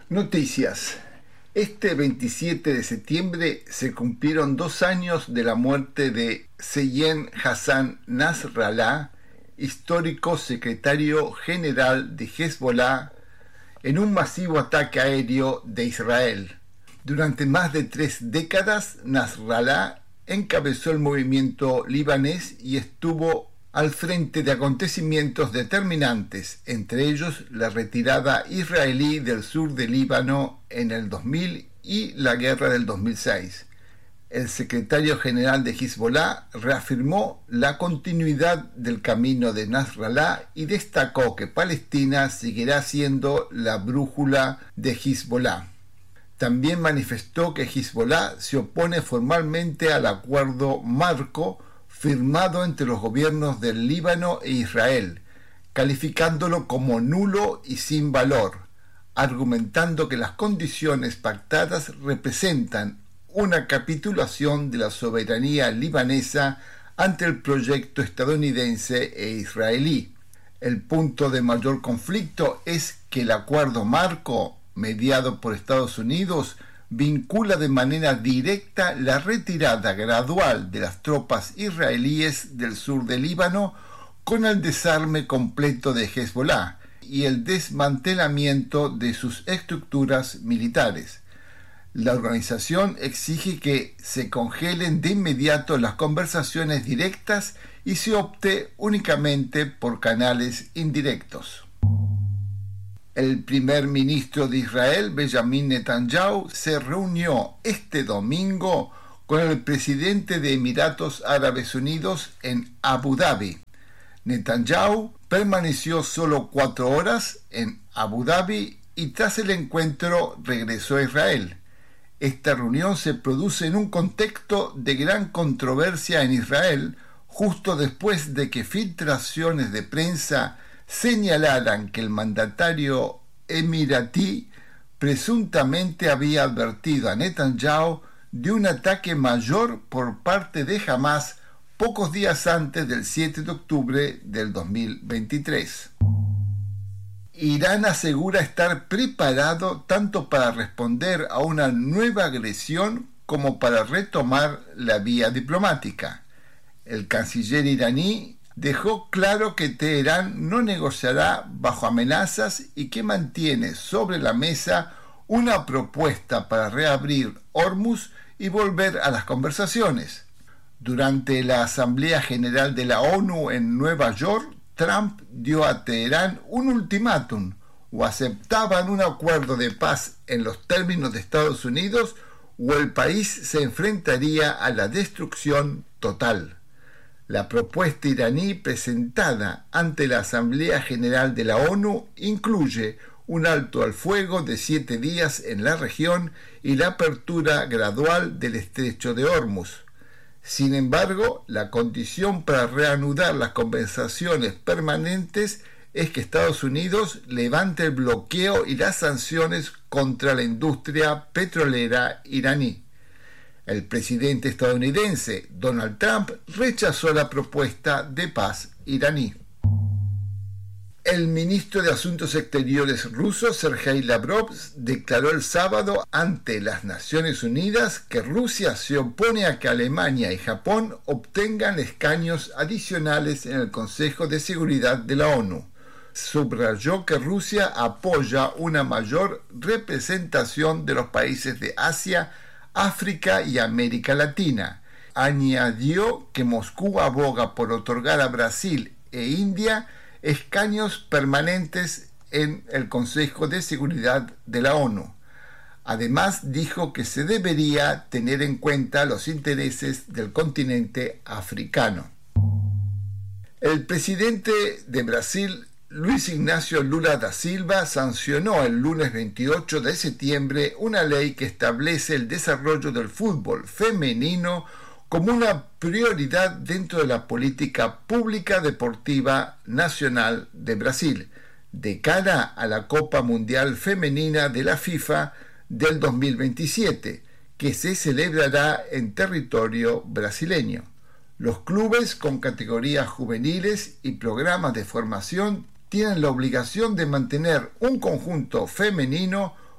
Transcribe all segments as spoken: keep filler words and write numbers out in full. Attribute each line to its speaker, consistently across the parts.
Speaker 1: Noticias. Este veintisiete de septiembre se cumplieron dos años de la muerte de Seyed Hassan Nasrallah, histórico secretario general de Hezbollah, en un masivo ataque aéreo de Israel. Durante más de tres décadas, Nasrallah encabezó el movimiento libanés y estuvo al frente de acontecimientos determinantes, entre ellos la retirada israelí del sur del Líbano en el dos mil y la guerra del dos mil seis. El secretario general de Hezbollah reafirmó la continuidad del camino de Nasrallah y destacó que Palestina seguirá siendo la brújula de Hezbollah. También manifestó que Hezbollah se opone formalmente al acuerdo marco firmado entre los gobiernos del Líbano e Israel, calificándolo como nulo y sin valor, argumentando que las condiciones pactadas representan una capitulación de la soberanía libanesa ante el proyecto estadounidense e israelí. El punto de mayor conflicto es que el acuerdo marco, mediado por Estados Unidos, vincula de manera directa la retirada gradual de las tropas israelíes del sur del Líbano con el desarme completo de Hezbollah y el desmantelamiento de sus estructuras militares. La organización exige que se congelen de inmediato las conversaciones directas y se opte únicamente por canales indirectos. El primer ministro de Israel, Benjamin Netanyahu, se reunió este domingo con el presidente de Emiratos Árabes Unidos en Abu Dhabi. Netanyahu permaneció solo cuatro horas en Abu Dhabi y tras el encuentro regresó a Israel. Esta reunión se produce en un contexto de gran controversia en Israel, justo después de que filtraciones de prensa señalaran que el mandatario emiratí presuntamente había advertido a Netanyahu de un ataque mayor por parte de Hamás pocos días antes del siete de octubre del dos mil veintitrés. Irán asegura estar preparado tanto para responder a una nueva agresión como para retomar la vía diplomática. El canciller iraní dejó claro que Teherán no negociará bajo amenazas y que mantiene sobre la mesa una propuesta para reabrir Hormuz y volver a las conversaciones. Durante la Asamblea General de la ONU en Nueva York, Trump dio a Teherán un ultimátum: o aceptaban un acuerdo de paz en los términos de Estados Unidos o el país se enfrentaría a la destrucción total. La propuesta iraní presentada ante la Asamblea General de la ONU incluye un alto al fuego de siete días en la región y la apertura gradual del estrecho de Hormuz. Sin embargo, la condición para reanudar las conversaciones permanentes es que Estados Unidos levante el bloqueo y las sanciones contra la industria petrolera iraní. El presidente estadounidense Donald Trump rechazó la propuesta de paz iraní. El ministro de Asuntos Exteriores ruso, Sergei Lavrov, declaró el sábado ante las Naciones Unidas que Rusia se opone a que Alemania y Japón obtengan escaños adicionales en el Consejo de Seguridad de la ONU. Subrayó que Rusia apoya una mayor representación de los países de Asia, África y América Latina. Añadió que Moscú aboga por otorgar a Brasil e India escaños permanentes en el Consejo de Seguridad de la ONU. Además, dijo que se debería tener en cuenta los intereses del continente africano. El presidente de Brasil, Luis Ignacio Lula da Silva, sancionó el lunes veintiocho de septiembre una ley que establece el desarrollo del fútbol femenino como una prioridad dentro de la política pública deportiva nacional de Brasil, de cara a la Copa Mundial Femenina de la FIFA del dos mil veintisiete, que se celebrará en territorio brasileño. Los clubes con categorías juveniles y programas de formación tienen la obligación de mantener un conjunto femenino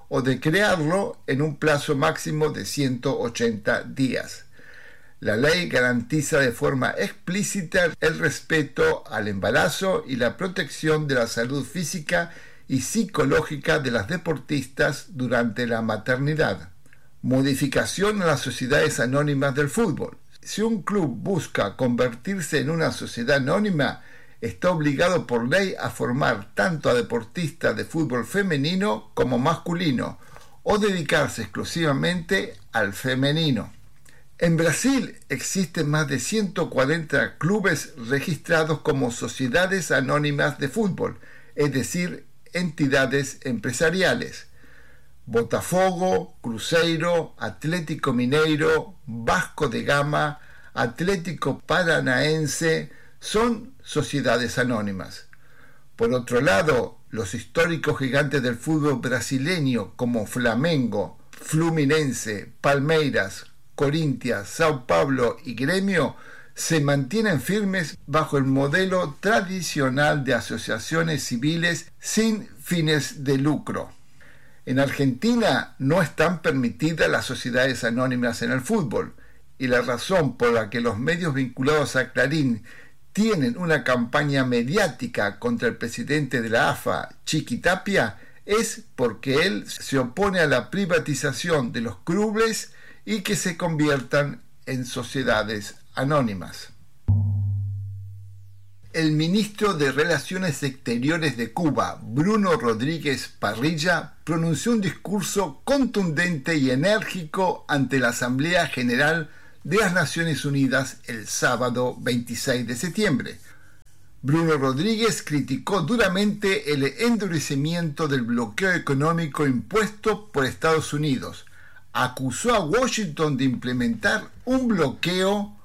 Speaker 1: o de crearlo en un plazo máximo de ciento ochenta días. La ley garantiza de forma explícita el respeto al embarazo y la protección de la salud física y psicológica de las deportistas durante la maternidad. Modificación a las sociedades anónimas del fútbol. Si un club busca convertirse en una sociedad anónima, está obligado por ley a formar tanto a deportistas de fútbol femenino como masculino, o dedicarse exclusivamente al femenino. En Brasil existen más de ciento cuarenta clubes registrados como sociedades anónimas de fútbol, es decir, entidades empresariales. Botafogo, Cruzeiro, Atlético Mineiro, Vasco da Gama, Atlético Paranaense son sociedades anónimas. Por otro lado, los históricos gigantes del fútbol brasileño como Flamengo, Fluminense, Palmeiras, Corinthians, Sao Paulo y Gremio se mantienen firmes bajo el modelo tradicional de asociaciones civiles sin fines de lucro. En Argentina no están permitidas las sociedades anónimas en el fútbol, y la razón por la que los medios vinculados a Clarín tienen una campaña mediática contra el presidente de la A F A, Chiqui Tapia, es porque él se opone a la privatización de los clubes y que se conviertan en sociedades anónimas. El ministro de Relaciones Exteriores de Cuba, Bruno Rodríguez Parrilla, pronunció un discurso contundente y enérgico ante la Asamblea General de las Naciones Unidas el sábado veintiséis de septiembre. Bruno Rodríguez criticó duramente el endurecimiento del bloqueo económico impuesto por Estados Unidos. Acusó a Washington de implementar un bloqueo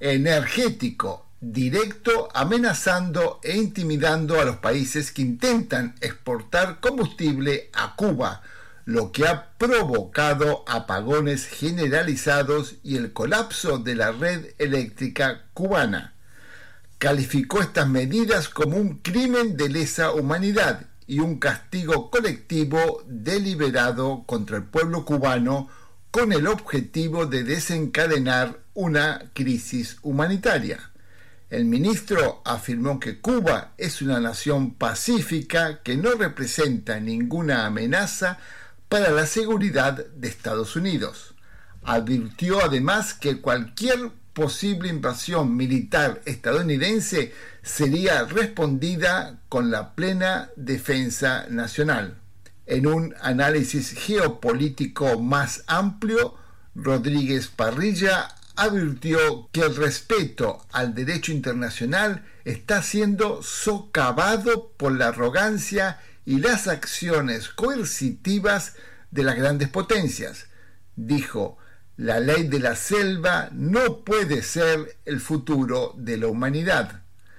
Speaker 1: energético directo, amenazando e intimidando a los países que intentan exportar combustible a Cuba, lo que ha provocado apagones generalizados y el colapso de la red eléctrica cubana. Calificó estas medidas como un crimen de lesa humanidad y un castigo colectivo deliberado contra el pueblo cubano con el objetivo de desencadenar una crisis humanitaria. El ministro afirmó que Cuba es una nación pacífica que no representa ninguna amenaza para la seguridad de Estados Unidos. Advirtió además que cualquier posible invasión militar estadounidense sería respondida con la plena defensa nacional. En un análisis geopolítico más amplio, Rodríguez Parrilla advirtió que el respeto al derecho internacional está siendo socavado por la arrogancia y las acciones coercitivas de las grandes potencias. Dijo: la ley de la selva no puede ser el futuro de la humanidad.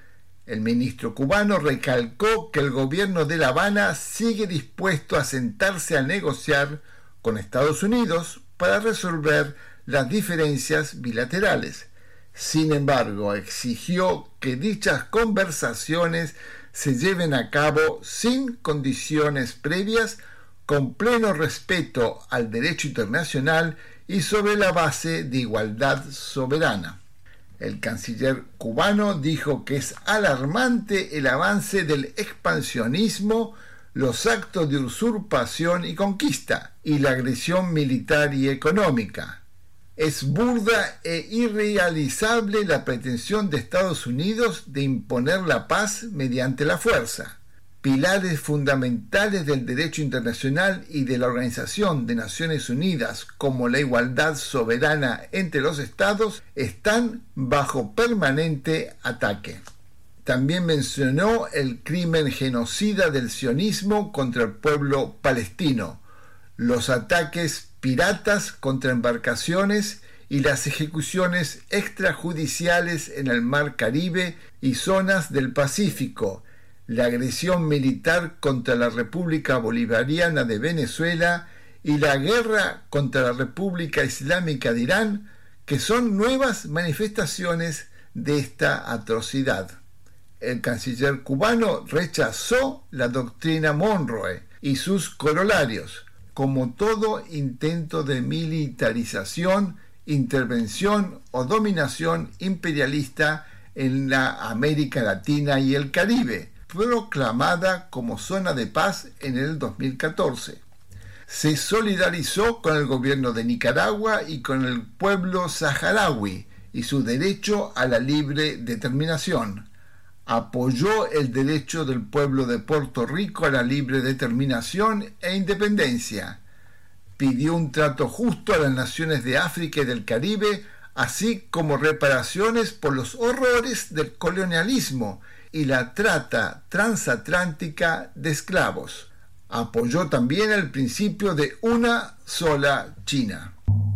Speaker 1: El ministro cubano recalcó que el gobierno de La Habana sigue dispuesto a sentarse a negociar con Estados Unidos para resolver las diferencias bilaterales. Sin embargo, exigió que dichas conversaciones se lleven a cabo sin condiciones previas, con pleno respeto al derecho internacional y sobre la base de igualdad soberana. El canciller cubano dijo que es alarmante el avance del expansionismo, los actos de usurpación y conquista, y la agresión militar y económica. Es burda e irrealizable la pretensión de Estados Unidos de imponer la paz mediante la fuerza. Pilares fundamentales del derecho internacional y de la Organización de Naciones Unidas, como la igualdad soberana entre los estados, están bajo permanente ataque. También mencionó el crimen genocida del sionismo contra el pueblo palestino, los ataques piratas contra embarcaciones y las ejecuciones extrajudiciales en el Mar Caribe y zonas del Pacífico, la agresión militar contra la República Bolivariana de Venezuela y la guerra contra la República Islámica de Irán, que son nuevas manifestaciones de esta atrocidad. El canciller cubano rechazó la doctrina Monroe y sus corolarios, como todo intento de militarización, intervención o dominación imperialista en la América Latina y el Caribe, proclamada como zona de paz en el dos mil catorce. Se solidarizó con el gobierno de Nicaragua y con el pueblo saharaui y su derecho a la libre determinación. Apoyó el derecho del pueblo de Puerto Rico a la libre determinación e independencia. Pidió un trato justo a las naciones de África y del Caribe, así como reparaciones por los horrores del colonialismo y la trata transatlántica de esclavos. Apoyó también el principio de una sola China.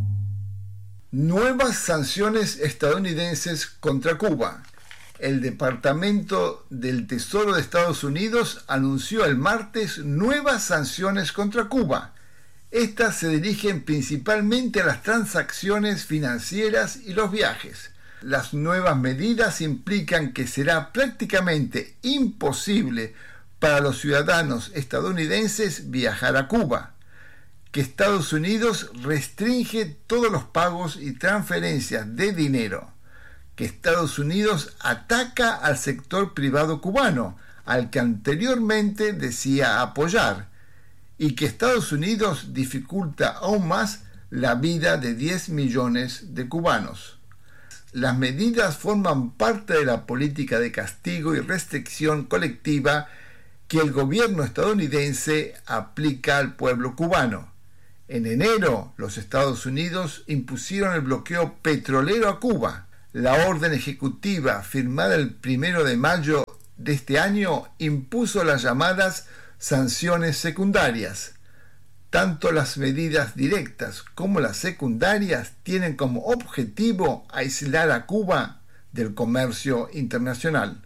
Speaker 1: Nuevas sanciones estadounidenses contra Cuba. El Departamento del Tesoro de Estados Unidos anunció el martes nuevas sanciones contra Cuba. Estas se dirigen principalmente a las transacciones financieras y los viajes. Las nuevas medidas implican que será prácticamente imposible para los ciudadanos estadounidenses viajar a Cuba, que Estados Unidos restringe todos los pagos y transferencias de dinero, que Estados Unidos ataca al sector privado cubano, al que anteriormente decía apoyar, y que Estados Unidos dificulta aún más la vida de diez millones de cubanos. Las medidas forman parte de la política de castigo y restricción colectiva que el gobierno estadounidense aplica al pueblo cubano. En enero, los Estados Unidos impusieron el bloqueo petrolero a Cuba. La orden ejecutiva firmada el primero de mayo de este año impuso las llamadas sanciones secundarias. Tanto las medidas directas como las secundarias tienen como objetivo aislar a Cuba del comercio internacional.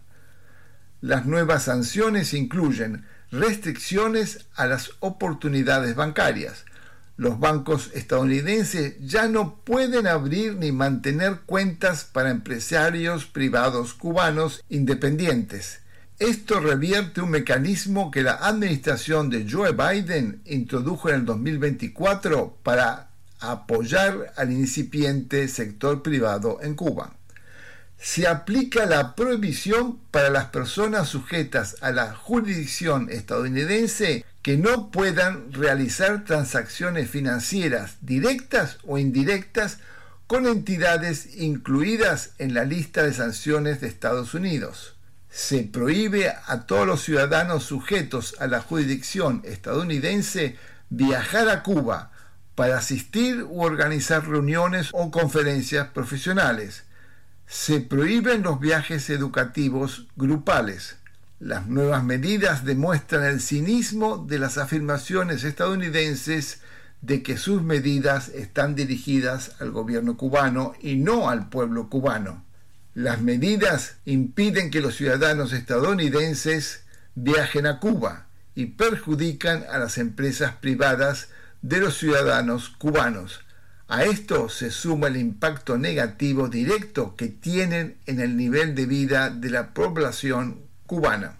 Speaker 1: Las nuevas sanciones incluyen restricciones a las oportunidades bancarias. Los bancos estadounidenses ya no pueden abrir ni mantener cuentas para empresarios privados cubanos independientes. Esto revierte un mecanismo que la administración de Joe Biden introdujo en el dos mil veinticuatro para apoyar al incipiente sector privado en Cuba. Se aplica la prohibición para las personas sujetas a la jurisdicción estadounidense que no puedan realizar transacciones financieras directas o indirectas con entidades incluidas en la lista de sanciones de Estados Unidos. Se prohíbe a todos los ciudadanos sujetos a la jurisdicción estadounidense viajar a Cuba para asistir u organizar reuniones o conferencias profesionales. Se prohíben los viajes educativos grupales. Las nuevas medidas demuestran el cinismo de las afirmaciones estadounidenses de que sus medidas están dirigidas al gobierno cubano y no al pueblo cubano. Las medidas impiden que los ciudadanos estadounidenses viajen a Cuba y perjudican a las empresas privadas de los ciudadanos cubanos. A esto se suma el impacto negativo directo que tienen en el nivel de vida de la población cubana.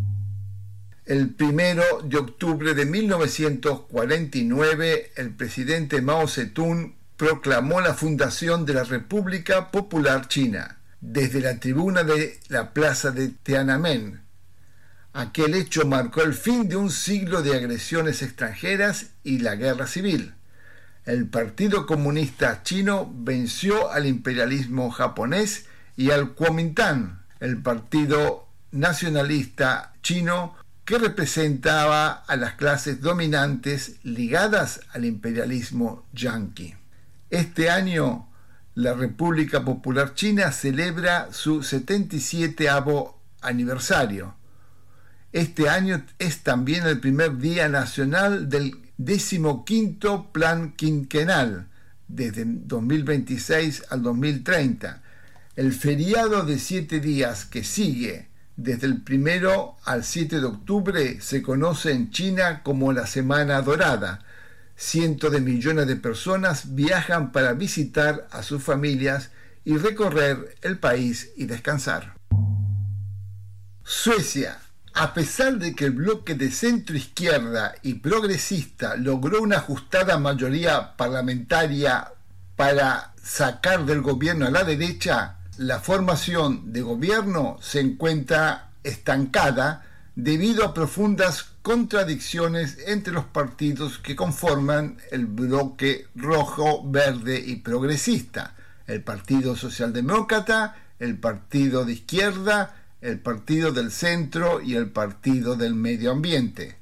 Speaker 1: El primero de octubre de mil novecientos cuarenta y nueve, el presidente Mao Zedong proclamó la fundación de la República Popular China desde la tribuna de la plaza de Tiananmen. Aquel hecho marcó el fin de un siglo de agresiones extranjeras y la guerra civil. El Partido Comunista Chino venció al imperialismo japonés y al Kuomintang, el Partido Nacionalista Chino, que representaba a las clases dominantes ligadas al imperialismo yanqui. Este año, la República Popular China celebra su setenta y séptimo aniversario. Este año es también el primer día nacional del decimoquinto Plan Quinquenal, desde dos mil veintiséis al dos mil treinta. El feriado de siete días que sigue, desde el primero al siete de octubre, se conoce en China como la Semana Dorada. Cientos de millones de personas viajan para visitar a sus familias y recorrer el país y descansar. Suecia. A pesar de que el bloque de centro-izquierda y progresista logró una ajustada mayoría parlamentaria para sacar del gobierno a la derecha, la formación de gobierno se encuentra estancada debido a profundas contradicciones entre los partidos que conforman el bloque rojo, verde y progresista, el Partido Socialdemócrata, el Partido de Izquierda, el Partido del Centro y el Partido del Medio Ambiente.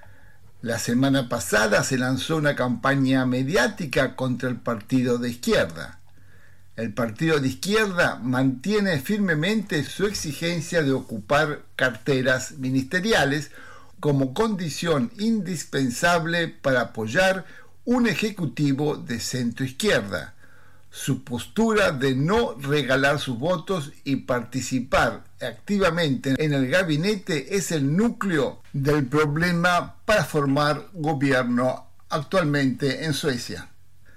Speaker 1: La semana pasada se lanzó una campaña mediática contra el Partido de Izquierda. El Partido de Izquierda mantiene firmemente su exigencia de ocupar carteras ministeriales como condición indispensable para apoyar un ejecutivo de centro-izquierda. Su postura de no regalar sus votos y participar activamente en el gabinete es el núcleo del problema para formar gobierno actualmente en Suecia.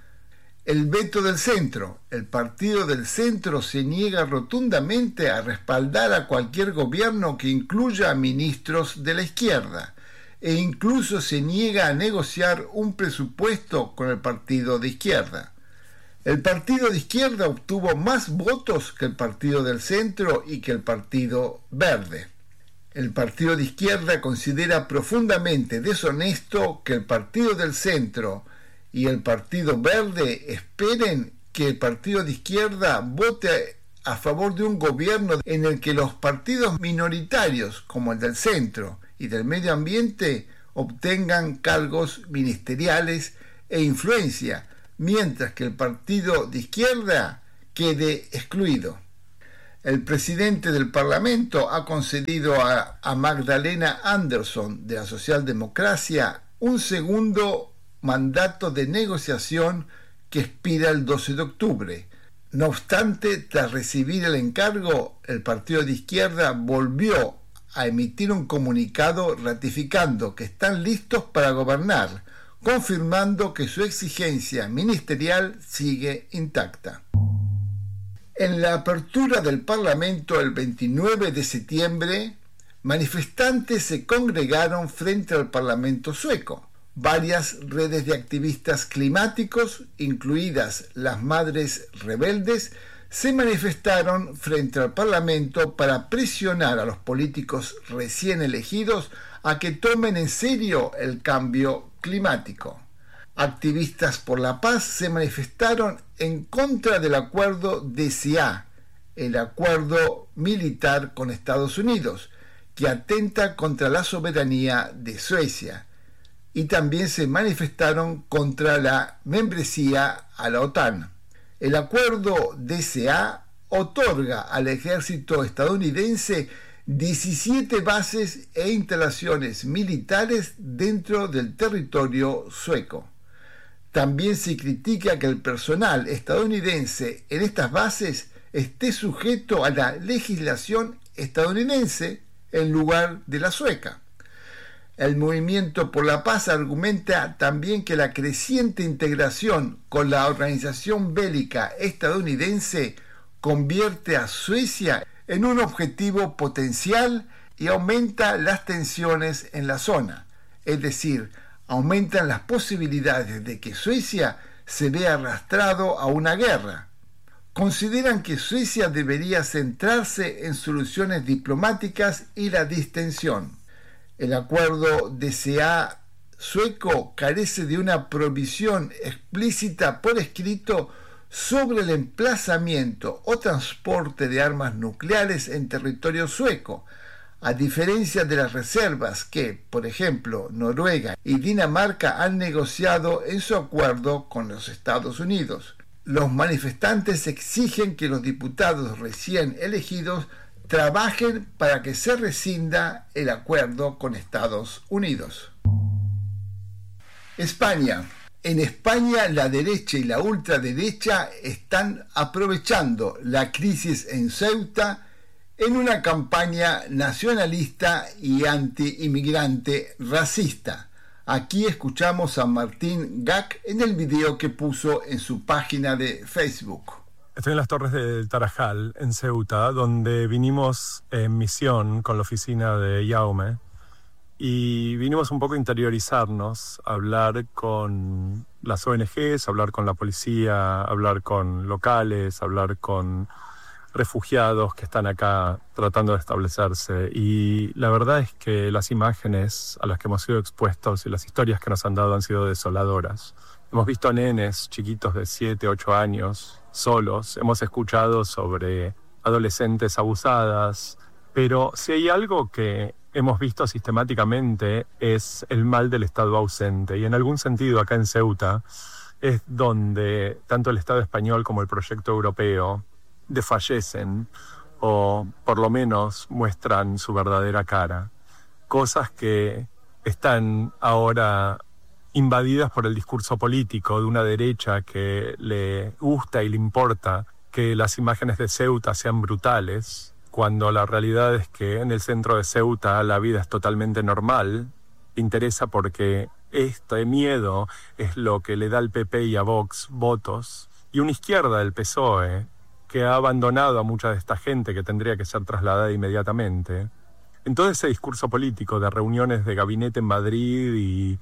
Speaker 1: El veto del centro. El partido del centro se niega rotundamente a respaldar a cualquier gobierno que incluya a ministros de la izquierda e incluso se niega a negociar un presupuesto con el partido de izquierda. El partido de izquierda obtuvo más votos que el partido del centro y que el partido verde. El partido de izquierda considera profundamente deshonesto que el partido del centro y el partido verde esperen que el partido de izquierda vote a favor de un gobierno en el que los partidos minoritarios, como el del centro y del medio ambiente, obtengan cargos ministeriales e influencia, mientras que el partido de izquierda quede excluido. El presidente del Parlamento ha concedido a, a Magdalena Andersson de la Socialdemocracia un segundo mandato de negociación que expira el doce de octubre. No obstante, tras recibir el encargo, el partido de izquierda volvió a emitir un comunicado ratificando que están listos para gobernar, confirmando que su exigencia ministerial sigue intacta. En la apertura del Parlamento el veintinueve de septiembre, manifestantes se congregaron frente al Parlamento sueco. Varias redes de activistas climáticos, incluidas las Madres Rebeldes, se manifestaron frente al Parlamento para presionar a los políticos recién elegidos a que tomen en serio el cambio climático. Activistas por la paz se manifestaron en contra del acuerdo D C A, el acuerdo militar con Estados Unidos, que atenta contra la soberanía de Suecia, y también se manifestaron contra la membresía a la OTAN. El acuerdo D C A otorga al ejército estadounidense diecisiete bases e instalaciones militares dentro del territorio sueco. También se critica que el personal estadounidense en estas bases esté sujeto a la legislación estadounidense en lugar de la sueca. El Movimiento por la Paz argumenta también que la creciente integración con la organización bélica estadounidense convierte a Suecia en un objetivo potencial y aumenta las tensiones en la zona, es decir, aumentan las posibilidades de que Suecia se vea arrastrado a una guerra. Consideran que Suecia debería centrarse en soluciones diplomáticas y la distensión. El acuerdo D C A sueco carece de una provisión explícita por escrito sobre el emplazamiento o transporte de armas nucleares en territorio sueco, a diferencia de las reservas que, por ejemplo, Noruega y Dinamarca han negociado en su acuerdo con los Estados Unidos. Los manifestantes exigen que los diputados recién elegidos trabajen para que se rescinda el acuerdo con Estados Unidos. España. En España, la derecha y la ultraderecha están aprovechando la crisis en Ceuta en una campaña nacionalista y anti-inmigrante racista. Aquí escuchamos a Martín Gac en el video que puso en su página de Facebook.
Speaker 2: Estoy en las Torres del Tarajal, en Ceuta, donde vinimos en misión con la oficina de Jaume y vinimos un poco a interiorizarnos, a hablar con las O N Ges, a hablar con la policía, a hablar con locales, a hablar con refugiados que están acá tratando de establecerse. Y la verdad es que las imágenes a las que hemos sido expuestos y las historias que nos han dado han sido desoladoras. Hemos visto nenes chiquitos de siete, ocho años solos, hemos escuchado sobre adolescentes abusadas, pero si hay algo que hemos visto sistemáticamente es el mal del Estado ausente. Y en algún sentido acá en Ceuta es donde tanto el Estado español como el proyecto europeo desfallecen o por lo menos muestran su verdadera cara. Cosas que están ahora invadidas por el discurso político de una derecha que le gusta y le importa que las imágenes de Ceuta sean brutales, cuando la realidad es que en el centro de Ceuta la vida es totalmente normal. Interesa porque este miedo es lo que le da al P P y a Vox votos, y una izquierda del P S O E que ha abandonado a mucha de esta gente que tendría que ser trasladada inmediatamente. En todo ese discurso político de reuniones de gabinete en Madrid y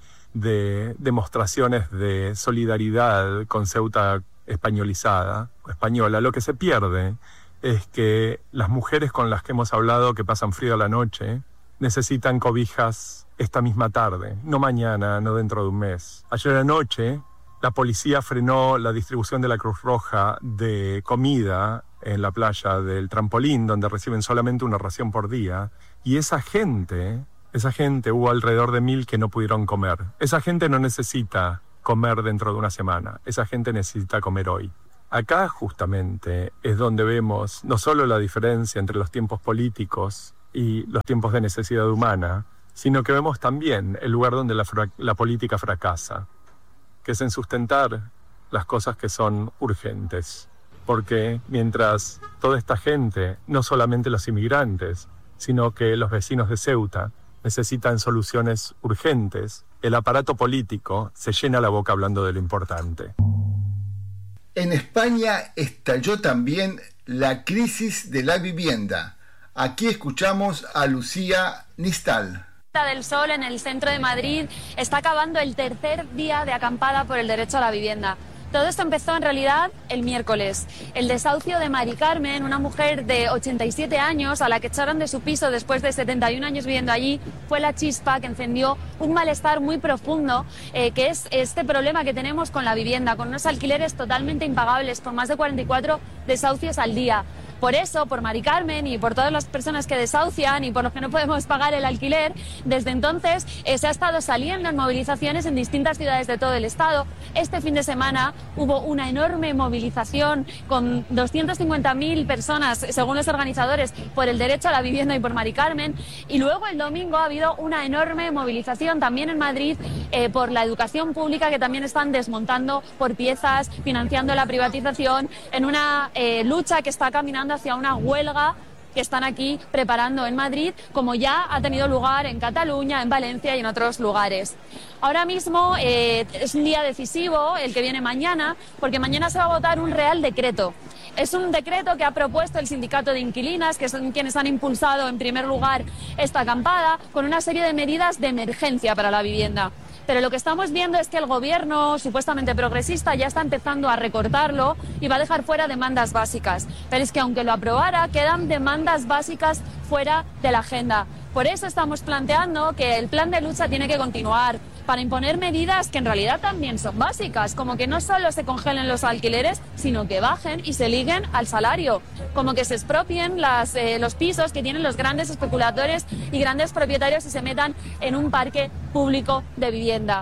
Speaker 2: de demostraciones de solidaridad con Ceuta españolizada, española, lo que se pierde es que las mujeres con las que hemos hablado que pasan frío a la noche necesitan cobijas esta misma tarde, no mañana, no dentro de un mes. Ayer anoche la policía frenó la distribución de la Cruz Roja de comida en la playa del Trampolín, donde reciben solamente una ración por día, y esa gente, esa gente, hubo alrededor de mil que no pudieron comer. Esa gente no necesita comer dentro de una semana, esa gente necesita comer hoy. Acá justamente es donde vemos no solo la diferencia entre los tiempos políticos y los tiempos de necesidad humana, sino que vemos también el lugar donde la, fra- la política fracasa, que es en sustentar las cosas que son urgentes. Porque mientras toda esta gente, no solamente los inmigrantes, sino que los vecinos de Ceuta necesitan soluciones urgentes, el aparato político se llena la boca hablando de lo importante.
Speaker 1: En España estalló también la crisis de la vivienda. Aquí escuchamos a Lucía Nistal.
Speaker 3: Del Sol, en el centro de Madrid, está acabando el tercer día de acampada por el derecho a la vivienda. Todo esto empezó en realidad el miércoles. El desahucio de Mari Carmen, una mujer de ochenta y siete años a la que echaron de su piso después de setenta y un años viviendo allí, fue la chispa que encendió un malestar muy profundo, eh, que es este problema que tenemos con la vivienda, con unos alquileres totalmente impagables, con más de cuarenta y cuatro desahucios al día. Por eso, por Mari Carmen y por todas las personas que desahucian y por los que no podemos pagar el alquiler, desde entonces eh, se ha estado saliendo en movilizaciones en distintas ciudades de todo el estado. Este fin de semana hubo una enorme movilización con doscientas cincuenta mil personas, según los organizadores, por el derecho a la vivienda y por Mari Carmen. Y luego el domingo ha habido una enorme movilización también en Madrid eh, por la educación pública, que también están desmontando por piezas, financiando la privatización, en una eh, lucha que está caminando hacia una huelga que están aquí preparando en Madrid, como ya ha tenido lugar en Cataluña, en Valencia y en otros lugares. Ahora mismo eh, es un día decisivo, el que viene mañana, porque mañana se va a votar un Real Decreto. Es un decreto que ha propuesto el sindicato de inquilinas, que son quienes han impulsado en primer lugar esta acampada, con una serie de medidas de emergencia para la vivienda. Pero lo que estamos viendo es que el gobierno, supuestamente progresista, ya está empezando a recortarlo y va a dejar fuera demandas básicas. Pero es que aunque lo aprobara, quedan demandas básicas fuera de la agenda. Por eso estamos planteando que el plan de lucha tiene que continuar, para imponer medidas que en realidad también son básicas, como que no solo se congelen los alquileres, sino que bajen y se liguen al salario, como que se expropien las, eh, los pisos que tienen los grandes especuladores y grandes propietarios y se metan en un parque público de vivienda.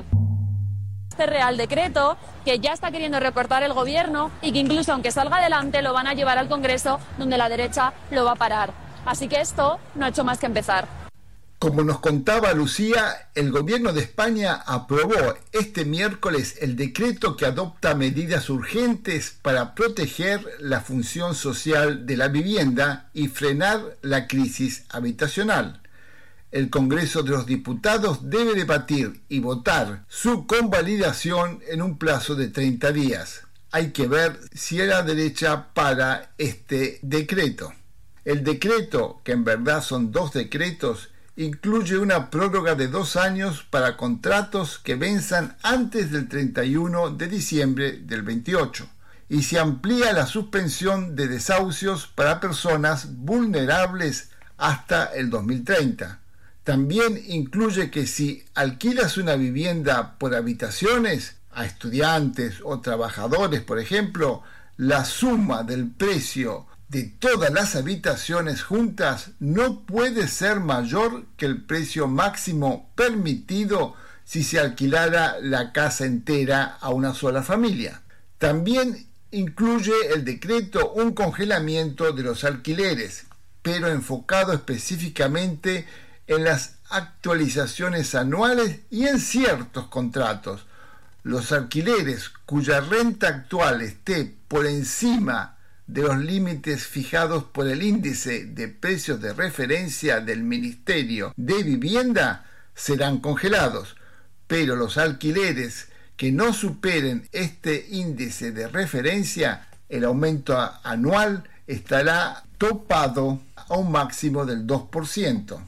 Speaker 3: Este Real Decreto, que ya está queriendo recortar el gobierno y que incluso aunque salga adelante lo van a llevar al Congreso, donde la derecha lo va a parar. Así que esto no ha hecho más que empezar.
Speaker 1: Como nos contaba Lucía, el gobierno de España aprobó este miércoles el decreto que adopta medidas urgentes para proteger la función social de la vivienda y frenar la crisis habitacional. El Congreso de los Diputados debe debatir y votar su convalidación en un plazo de treinta días. hay que ver si era derecha para este decreto. El decreto, que en verdad son dos decretos, incluye una prórroga de dos años para contratos que venzan antes del treinta y uno de diciembre del veintiocho y se amplía la suspensión de desahucios para personas vulnerables hasta el dos mil treinta. También incluye que si alquilas una vivienda por habitaciones a estudiantes o trabajadores, por ejemplo, la suma del precio de todas las habitaciones juntas no puede ser mayor que el precio máximo permitido si se alquilara la casa entera a una sola familia. También incluye el decreto un congelamiento de los alquileres, pero enfocado específicamente en las actualizaciones anuales y en ciertos contratos. Los alquileres cuya renta actual esté por encima de los límites fijados por el índice de precios de referencia del Ministerio de Vivienda serán congelados, pero los alquileres que no superen este índice de referencia, el aumento anual estará topado a un máximo del dos por ciento.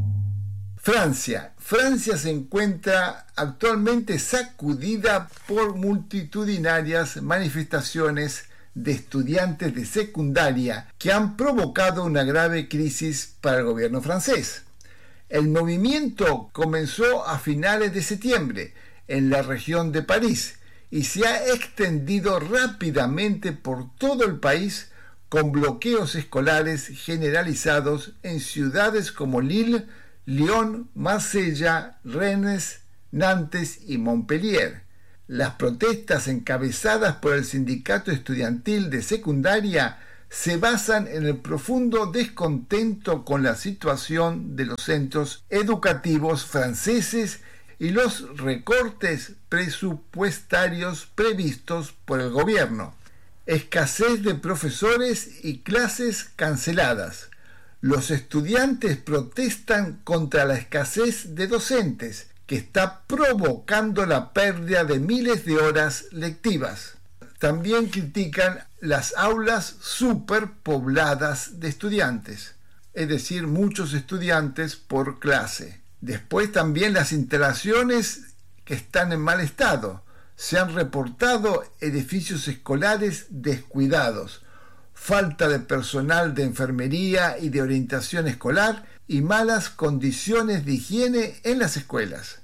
Speaker 1: Francia. Francia se encuentra actualmente sacudida por multitudinarias manifestaciones de estudiantes de secundaria que han provocado una grave crisis para el gobierno francés. El movimiento comenzó a finales de septiembre en la región de París y se ha extendido rápidamente por todo el país con bloqueos escolares generalizados en ciudades como Lille, Lyon, Marsella, Rennes, Nantes y Montpellier. Las protestas encabezadas por el sindicato estudiantil de secundaria se basan en el profundo descontento con la situación de los centros educativos franceses y los recortes presupuestarios previstos por el gobierno. Escasez de profesores y clases canceladas. Los estudiantes protestan contra la escasez de docentes, que está provocando la pérdida de miles de horas lectivas. También critican las aulas superpobladas de estudiantes, es decir, muchos estudiantes por clase. Después también las instalaciones que están en mal estado. Se han reportado edificios escolares descuidados, falta de personal de enfermería y de orientación escolar y malas condiciones de higiene en las escuelas.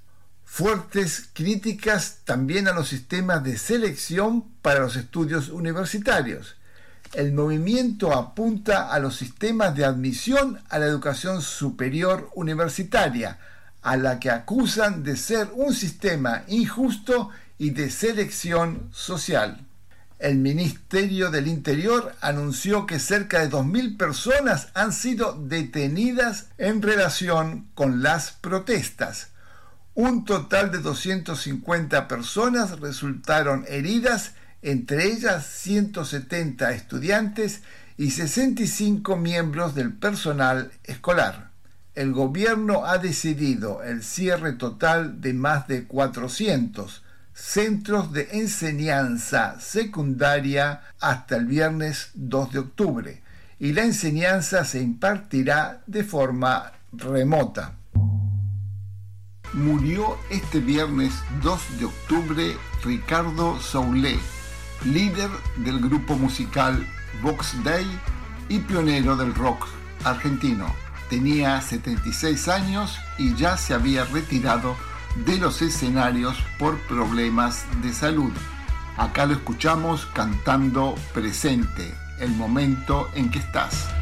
Speaker 1: Fuertes críticas también a los sistemas de selección para los estudios universitarios. El movimiento apunta a los sistemas de admisión a la educación superior universitaria, a la que acusan de ser un sistema injusto y de selección social. El Ministerio del Interior anunció que cerca de dos mil personas han sido detenidas en relación con las protestas. Un total de doscientas cincuenta personas resultaron heridas, entre ellas ciento setenta estudiantes y sesenta y cinco miembros del personal escolar. El gobierno ha decidido el cierre total de más de cuatrocientos centros de enseñanza secundaria hasta el viernes dos de octubre, y la enseñanza se impartirá de forma remota. Murió este viernes dos de octubre Ricardo Soule, líder del grupo musical Vox Day y pionero del rock argentino. Tenía setenta y seis años y ya se había retirado de los escenarios por problemas de salud. Acá lo escuchamos cantando Presente, el momento en que estás.